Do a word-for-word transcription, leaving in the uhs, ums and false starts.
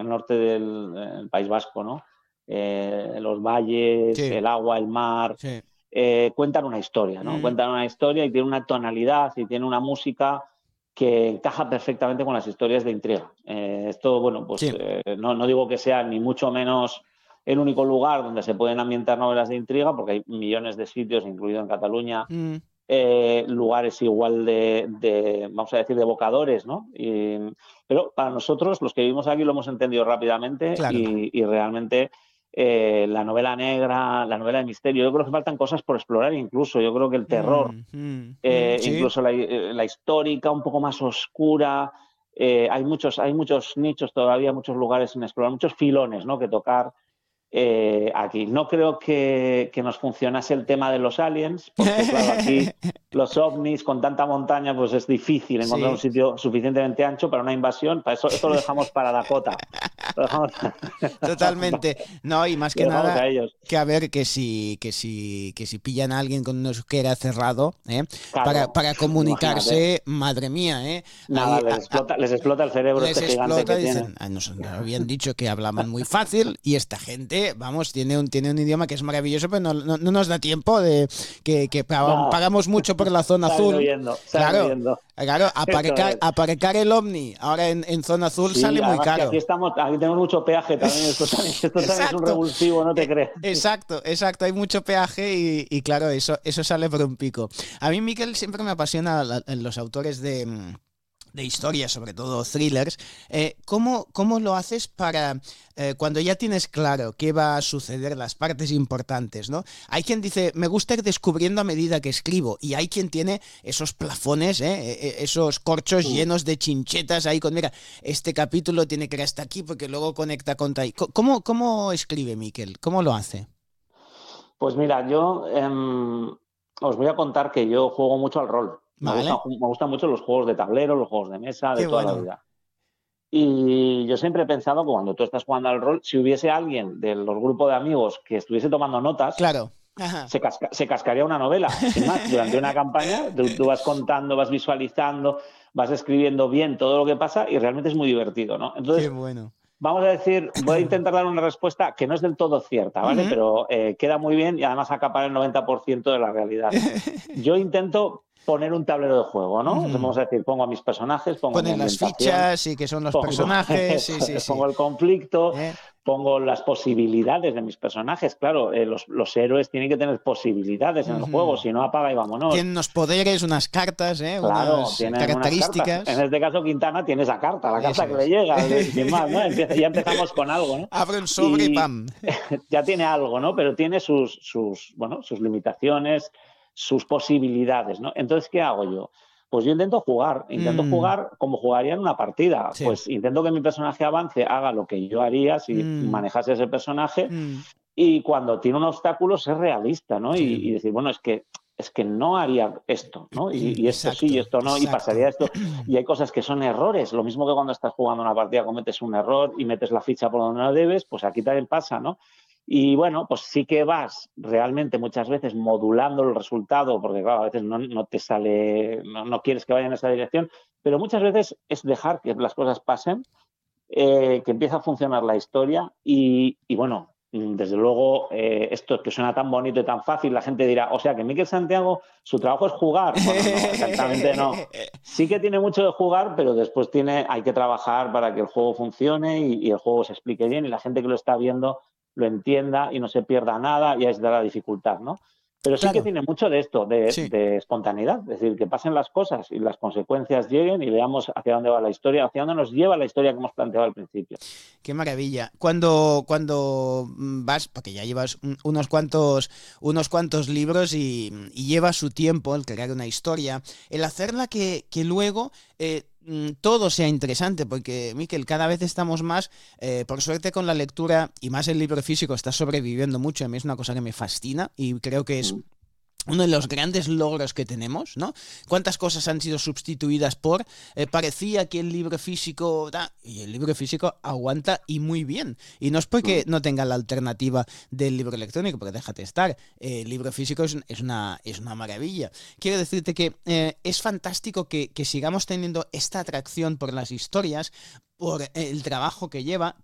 el norte del el País Vasco, ¿no? Eh, los valles, Sí. el agua, el mar, Sí. eh, cuentan una historia, ¿no? Mm. Cuentan una historia y tiene una tonalidad y tiene una música que encaja perfectamente con las historias de intriga. Eh, esto, bueno, pues Sí. eh, no, no digo que sea ni mucho menos el único lugar donde se pueden ambientar novelas de intriga, porque hay millones de sitios, incluido en Cataluña, Mm. eh, lugares igual de, de, vamos a decir, de evocadores, ¿no? Y, pero para nosotros, los que vivimos aquí, lo hemos entendido rápidamente Claro. y, y realmente eh, la novela negra, la novela de misterio, yo creo que faltan cosas por explorar incluso. Yo creo que el terror, Mm, mm, eh, mm, sí. incluso la, la histórica, un poco más oscura, eh, hay, muchos, hay muchos nichos todavía, muchos lugares sin explorar, muchos filones, ¿no? que tocar. Eh, aquí no creo que, que nos funcionase el tema de los aliens, porque claro, aquí los ovnis con tanta montaña, pues es difícil encontrar un Sí. sitio suficientemente ancho para una invasión. Para eso, esto lo dejamos para Dakota. Lo dejamos, Totalmente. No, y más lo que dejamos nada, a ellos. que a ver que si, que si, que si pillan a alguien con un euskera cerrado, ¿eh? para, Claro, para imagínate. comunicarse, madre mía, ¿eh? Nada, Ahí, les a- a- explota, les explota el cerebro les este gigante explota, que dicen, tienen. "Ah, nos habían dicho que hablaban muy fácil y esta gente, vamos, tiene un, tiene un idioma que es maravilloso, pero no, no, no nos da tiempo de que, que pa- Nada, pagamos mucho por la zona salen azul. huyendo, salen Claro, huyendo. claro, Esto aparcar, es. aparcar el ovni ahora en, en zona azul Sí, sale muy además que aquí caro. estamos, aquí tenemos mucho peaje también, esto también, esto también es un Exacto, revulsivo, no te eh, crees. exacto, exacto. Hay mucho peaje y, y claro, eso, eso sale por un pico. A mí, Miquel, siempre me apasiona la- los autores de, mm, de historias, sobre todo thrillers. Eh, ¿cómo, ¿Cómo lo haces para, eh, cuando ya tienes claro qué va a suceder, las partes importantes, ¿no? Hay quien dice, me gusta ir descubriendo a medida que escribo, y hay quien tiene esos plafones, ¿eh? E- e- esos corchos Mm. llenos de chinchetas ahí con, mira, este capítulo tiene que ir hasta aquí porque luego conecta con ahí. Co- ¿Cómo, cómo escribe Miquel? ¿Cómo lo hace? Pues mira, yo em, os voy a contar que yo juego mucho al rol. Me gustan, Vale, me gustan mucho los juegos de tablero, los juegos de mesa, de qué toda la bueno. vida. Y yo siempre he pensado que cuando tú estás jugando al rol, si hubiese alguien de los grupos de amigos que estuviese tomando notas, Claro. Ajá. se, casca, se cascaría una novela. Sin más, durante una campaña, tú, tú vas contando, vas visualizando, vas escribiendo bien todo lo que pasa y realmente es muy divertido, ¿no? Qué Entonces, bueno. vamos a decir, voy a intentar dar una respuesta que no es del todo cierta, ¿vale? Ujú. Pero eh, queda muy bien y además acapara el noventa por ciento de la realidad. Yo intento poner un tablero de juego, ¿no? O sea, Ujú. vamos a decir, pongo a mis personajes, pongo mi Ponen las ambientación, fichas y que son los pongo, personajes, sí, eso sí, es, sí. pongo el conflicto, ¿Eh? pongo las posibilidades de mis personajes. Claro, eh, los, los héroes tienen que tener posibilidades en el juego, Ujú. si no apaga y vámonos. Tienen unos poderes, unas cartas, ¿eh? Claro, Unas tienen unas cartas. En características. este caso, Quintana tiene esa carta, la Eso carta que le es. llega, sin más, ¿no? Empieza, ya empezamos con algo, ¿no? Abre un sobre y Y ¡pam! ya tiene algo, ¿no? Pero tiene sus, sus, bueno, sus limitaciones, sus posibilidades, ¿no? Entonces, ¿qué hago yo? Pues yo intento jugar, intento Mm, jugar como jugaría en una partida. sí. Pues intento que mi personaje avance, haga lo que yo haría si Mm, manejase ese personaje mm, y cuando tiene un obstáculo ser realista, ¿no? Y, sí. y decir, bueno, es que es que no haría esto, ¿no? Y, y esto sí, y Exacto, esto no, y pasaría exacto. esto. Y hay cosas que son errores. Lo mismo que cuando estás jugando una partida cometes un error y metes la ficha por donde no debes, pues aquí también pasa, ¿no? Y bueno, pues sí que vas realmente muchas veces modulando el resultado, porque claro, a veces no, no te sale, no, no quieres que vaya en esa dirección, pero muchas veces es dejar que las cosas pasen, eh, que empieza a funcionar la historia y, y bueno, desde luego, eh, esto que suena tan bonito y tan fácil, la gente dirá, o sea, que Miquel Santiago, su trabajo es jugar. Bueno, no, exactamente no. Sí que tiene mucho de jugar, pero después tiene, hay que trabajar para que el juego funcione y, y el juego se explique bien y la gente que lo está viendo lo entienda y no se pierda nada y ahí está la dificultad, ¿no? Pero sí que Claro, tiene mucho de esto, de, sí. de espontaneidad, es decir, que pasen las cosas y las consecuencias lleguen y veamos hacia dónde va la historia, hacia dónde nos lleva la historia que hemos planteado al principio. Qué maravilla. Cuando, cuando mm, vas, porque ya llevas un- unos cuantos, unos cuantos libros y, y lleva su tiempo el crear una historia, el hacerla que, que luego eh, mm, todo sea interesante, porque, Miquel, cada vez estamos más, eh, por suerte con la lectura, y más el libro físico está sobreviviendo mucho, a mí es una cosa que me fascina y creo que es Mm. uno de los grandes logros que tenemos, ¿no? ¿Cuántas cosas han sido sustituidas por? Eh, parecía que el libro físico... Da, y el libro físico aguanta y muy bien. Y no es porque Mm. no tenga la alternativa del libro electrónico, porque déjate estar. Eh, el libro físico es, es, una, es una maravilla. Quiero decirte que eh, es fantástico que, que sigamos teniendo esta atracción por las historias, por el trabajo que lleva,